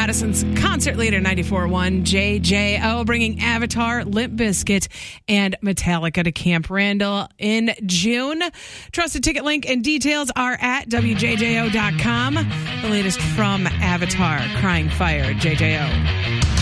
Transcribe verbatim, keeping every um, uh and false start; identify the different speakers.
Speaker 1: Madison's concert leader, ninety-four point one J J O, bringing Avatar, Limp Bizkit, and Metallica to Camp Randall in June. Trusted ticket link and details are at W J J O dot com. The latest from Avatar, Crying Fire, J J O.